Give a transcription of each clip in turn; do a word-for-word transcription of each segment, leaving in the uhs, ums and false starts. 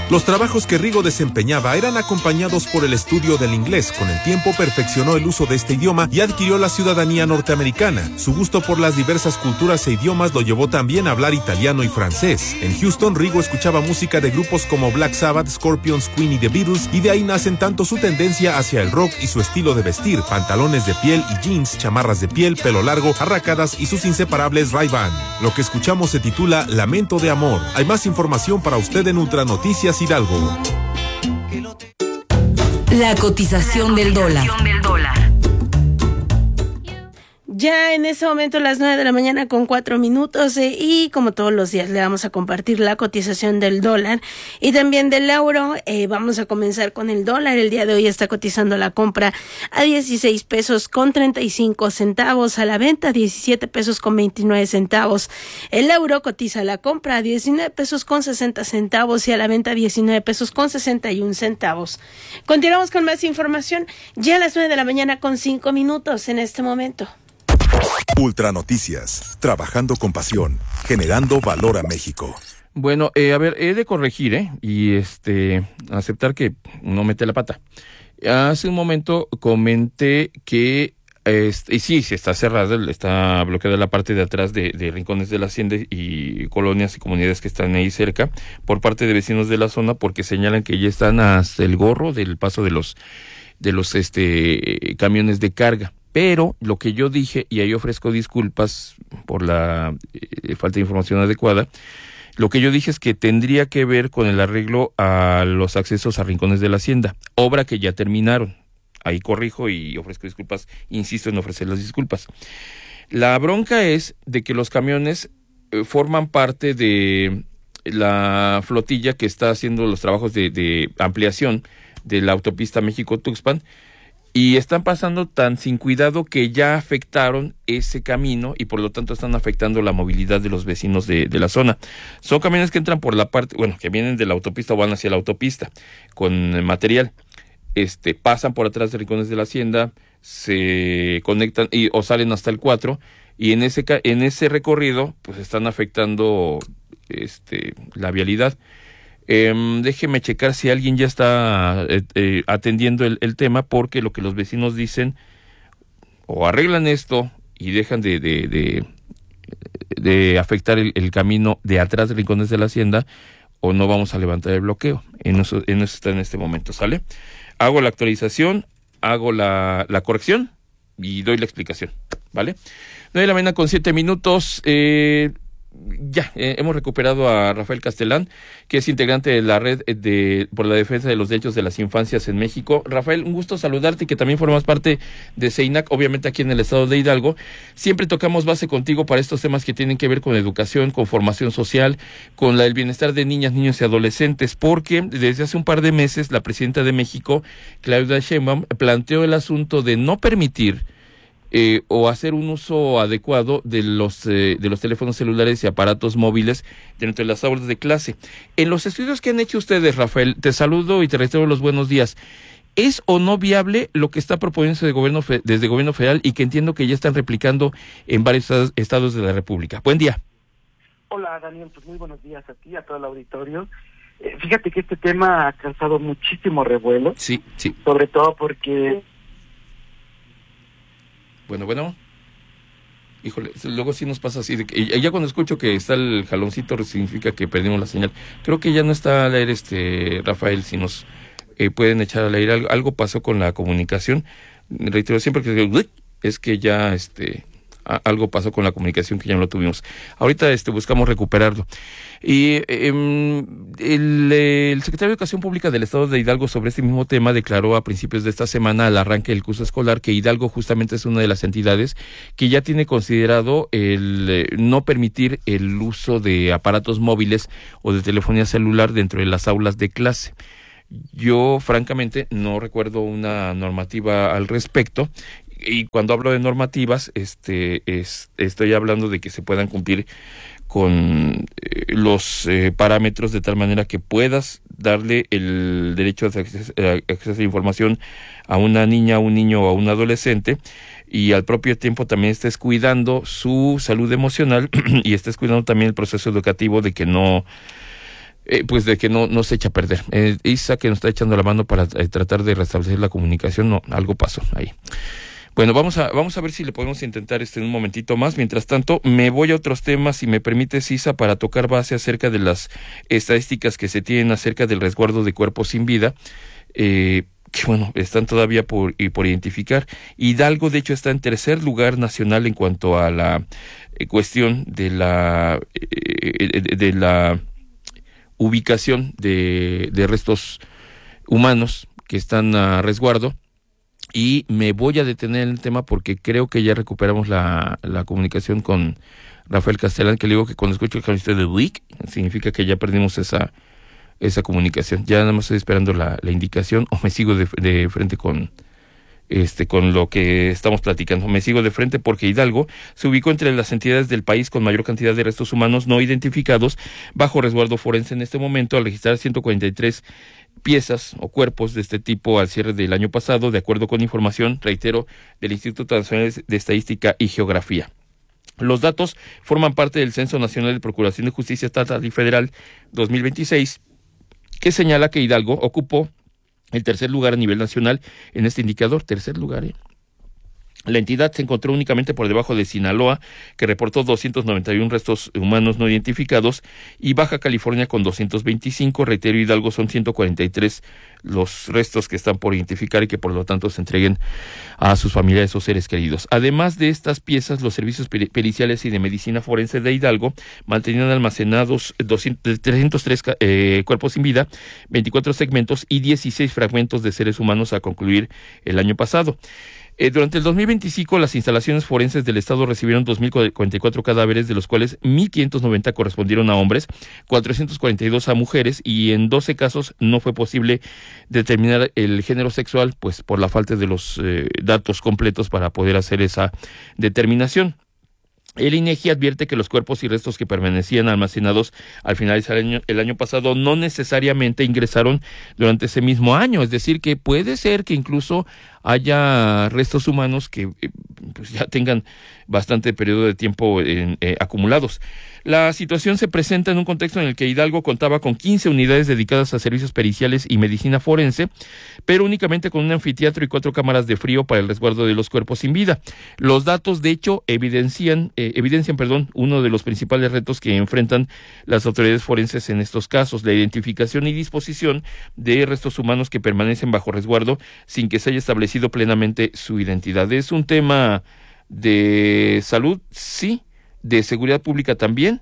Los trabajos que Rigo desempeñaba eran acompañados por el estudio del inglés. Con el tiempo perfeccionó el uso de este idioma y adquirió la ciudadanía norteamericana. Su gusto por las diversas culturas e idiomas lo llevó también a hablar italiano y francés. En Houston, Rigo escuchaba música de grupos como Black Sabbath, Scorpions, Queen y The Beatles, y de ahí nacen tanto su tendencia hacia el rock y su estilo de vestir: pantalones de piel y jeans, chamarras de piel, pelo largo, arracadas y sus inseparables Ray-Ban. Lo que escuchamos se titula Lamento de Amor. Hay más información para usted en Ultranoticias Hidalgo. La cotización del dólar. Ya en este momento las nueve de la mañana con cuatro minutos eh, y como todos los días le vamos a compartir la cotización del dólar y también del euro. Eh, vamos a comenzar con el dólar. El día de hoy está cotizando la compra a dieciséis pesos con treinta y cinco centavos, a la venta diecisiete pesos con veintinueve centavos. El euro cotiza la compra a diecinueve pesos con sesenta centavos y a la venta diecinueve pesos con sesenta y un centavos. Continuamos con más información ya a las nueve de la mañana con cinco minutos en este momento. Ultranoticias, trabajando con pasión, generando valor a México. Bueno, eh, a ver, he de corregir, ¿eh? Y este, aceptar que no mete la pata. Hace un momento comenté que, este, y sí, se está cerrada, está bloqueada la parte de atrás de, de Rincones de la Hacienda y colonias y comunidades que están ahí cerca, por parte de vecinos de la zona, porque señalan que ya están hasta el gorro del paso de los, de los, este, camiones de carga. Pero lo que yo dije, y ahí ofrezco disculpas por la eh, falta de información adecuada, lo que yo dije es que tendría que ver con el arreglo a los accesos a Rincones de la Hacienda, obra que ya terminaron. Ahí corrijo y ofrezco disculpas, insisto en ofrecer las disculpas. La bronca es de que los camiones eh, forman parte de la flotilla que está haciendo los trabajos de, de ampliación de la autopista México-Tuxpan, y están pasando tan sin cuidado que ya afectaron ese camino y por lo tanto están afectando la movilidad de los vecinos de, de la zona. Son camiones que entran por la parte, bueno, que vienen de la autopista o van hacia la autopista con material. Este, pasan por atrás de Rincones de la Hacienda, se conectan y, o salen hasta el cuatro, y en ese, en ese recorrido pues están afectando este, la vialidad. Eh, déjeme checar si alguien ya está eh, eh, atendiendo el, el tema, porque lo que los vecinos dicen, o arreglan esto y dejan de, de, de, de afectar el, el camino de atrás de Rincones de la Hacienda, o no vamos a levantar el bloqueo. En eso, en eso está en este momento, ¿sale? Hago la actualización, hago la, la corrección y doy la explicación, ¿vale? nueve de la mañana con siete minutos. Eh, Ya, eh, hemos recuperado a Rafael Castelán, que es integrante de la Red de por la Defensa de los Derechos de las Infancias en México. Rafael, un gusto saludarte, que también formas parte de CEINAC, obviamente aquí en el estado de Hidalgo. Siempre tocamos base contigo para estos temas que tienen que ver con educación, con formación social, con la, el bienestar de niñas, niños y adolescentes, porque desde hace un par de meses la presidenta de México, Claudia Sheinbaum, planteó el asunto de no permitir Eh, o hacer un uso adecuado de los eh, de los teléfonos celulares y aparatos móviles dentro de las aulas de clase. En los estudios que han hecho ustedes, Rafael, te saludo y te reitero los buenos días. ¿Es o no viable lo que está proponiendo desde el gobierno, desde el gobierno federal y que entiendo que ya están replicando en varios estados de la República? Buen día. Hola, Daniel, pues muy buenos días a ti, a todo el auditorio. Eh, fíjate que este tema ha causado muchísimo revuelo. Sí, sí. Sobre todo porque... Bueno, bueno. Híjole, luego sí nos pasa así. De que, ya cuando escucho que está el jaloncito significa que perdimos la señal. Creo que ya no está al aire, este Rafael, si nos eh, pueden echar al aire. Algo, algo pasó con la comunicación. Reitero siempre que es que ya este a, algo pasó con la comunicación que ya no lo tuvimos. Ahorita este buscamos recuperarlo. Y eh, el, el secretario de Educación Pública del Estado de Hidalgo sobre este mismo tema declaró a principios de esta semana, al arranque del curso escolar, que Hidalgo justamente es una de las entidades que ya tiene considerado el eh, no permitir el uso de aparatos móviles o de telefonía celular dentro de las aulas de clase. Yo francamente no recuerdo una normativa al respecto. Y cuando hablo de normativas, este es, estoy hablando de que se puedan cumplir con eh, los eh, parámetros de tal manera que puedas darle el derecho a acceso, a acceso a información a una niña, a un niño o a un adolescente, y al propio tiempo también estés cuidando su salud emocional y estés cuidando también el proceso educativo de que no eh, pues de que no, no se echa a perder. Eh, Isa, que nos está echando la mano para eh, tratar de restablecer la comunicación, no, algo pasó ahí. Bueno, vamos a vamos a ver si le podemos intentar este en un momentito más. Mientras tanto, me voy a otros temas, si me permite, Isa, para tocar base acerca de las estadísticas que se tienen acerca del resguardo de cuerpos sin vida, eh, que bueno, están todavía por, por identificar. Hidalgo, de hecho, está en tercer lugar nacional en cuanto a la eh, cuestión de la eh, de, de la ubicación de, de restos humanos que están a resguardo. Y me voy a detener en el tema porque creo que ya recuperamos la, la comunicación con Rafael Castellán, que le digo que cuando escucho el cronista de Week, significa que ya perdimos esa esa comunicación. Ya nada más estoy esperando la, la indicación, o me sigo de, de frente con este con lo que estamos platicando. Me sigo de frente porque Hidalgo se ubicó entre las entidades del país con mayor cantidad de restos humanos no identificados bajo resguardo forense en este momento, al registrar ciento cuarenta y tres piezas o cuerpos de este tipo al cierre del año pasado, de acuerdo con información, reitero, del Instituto Nacional de Estadística y Geografía. Los datos forman parte del Censo Nacional de Procuración de Justicia Estatal y Federal dos mil veintiséis, que señala que Hidalgo ocupó el tercer lugar a nivel nacional en este indicador. Tercer lugar, ¿eh? La entidad se encontró únicamente por debajo de Sinaloa, que reportó doscientos noventa y uno restos humanos no identificados, y Baja California con doscientos veinticinco. Reitero, Hidalgo son ciento cuarenta y tres los restos que están por identificar y que por lo tanto se entreguen a sus familiares o seres queridos. Además de estas piezas, los servicios periciales y de medicina forense de Hidalgo mantenían almacenados doscientos, trescientos tres eh, cuerpos sin vida, veinticuatro segmentos y dieciséis fragmentos de seres humanos a concluir el año pasado. Eh, durante el dos mil veinticinco, las instalaciones forenses del Estado recibieron dos mil cuarenta y cuatro cadáveres, de los cuales mil quinientos noventa correspondieron a hombres, cuatrocientos cuarenta y dos a mujeres, y en doce casos no fue posible determinar el género sexual, pues por la falta de los eh, datos completos para poder hacer esa determinación. El INEGI advierte que los cuerpos y restos que permanecían almacenados al finalizar el año, el año pasado no necesariamente ingresaron durante ese mismo año, es decir, que puede ser que incluso haya restos humanos que eh, pues ya tengan bastante periodo de tiempo en, eh, acumulados. La situación se presenta en un contexto en el que Hidalgo contaba con quince unidades dedicadas a servicios periciales y medicina forense, pero únicamente con un anfiteatro y cuatro cámaras de frío para el resguardo de los cuerpos sin vida. Los datos, de hecho, evidencian, eh, evidencian perdón, uno de los principales retos que enfrentan las autoridades forenses en estos casos: la identificación y disposición de restos humanos que permanecen bajo resguardo sin que se haya establecido plenamente su identidad. Es un tema de salud, sí, de seguridad pública también,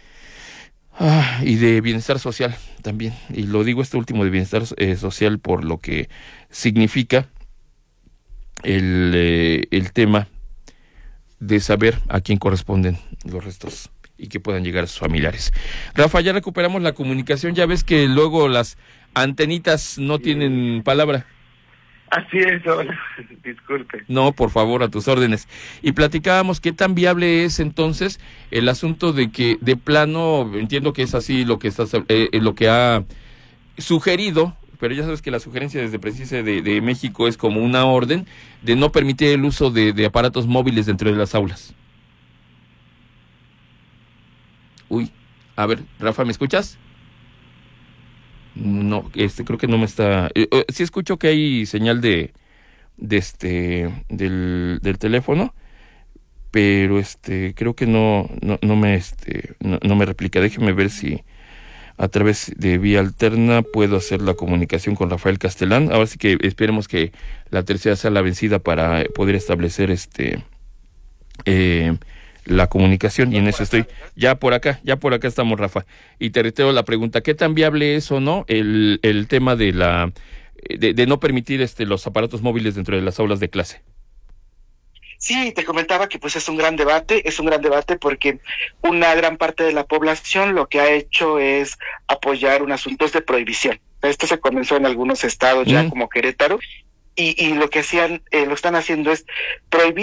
ah, y de bienestar social también. Y lo digo este último de bienestar eh, social por lo que significa el, eh, el tema de saber a quién corresponden los restos y que puedan llegar a sus familiares. Rafa, ya recuperamos la comunicación, ya ves que luego las antenitas no tienen palabra. Así es, hola, disculpe. No, por favor, a tus órdenes. Y platicábamos qué tan viable es entonces el asunto de que de plano, entiendo que es así lo que estás, eh, lo que ha sugerido, pero ya sabes que la sugerencia desde Presidencia de, de México es como una orden de no permitir el uso de, de aparatos móviles dentro de las aulas. Uy, a ver, Rafa, ¿me escuchas? No, este creo que no me está. Eh, eh, sí escucho que hay señal de, de este, del, del teléfono, pero este, creo que no, no, no me, este, no, no me replica. Déjeme ver si a través de vía alterna puedo hacer la comunicación con Rafael Castellán. Ahora sí que esperemos que la tercera sea la vencida para poder establecer este, eh, la comunicación, y en eso estoy. Ya por acá, ya por acá estamos, Rafa. Y te reitero la pregunta: ¿qué tan viable es o no el, el tema de la de, de no permitir este los aparatos móviles dentro de las aulas de clase? Sí, te comentaba que pues es un gran debate, es un gran debate porque una gran parte de la población lo que ha hecho es apoyar un asunto de prohibición. Esto se comenzó en algunos estados ya, mm. como Querétaro, y, y lo que hacían, eh, lo están haciendo es prohibir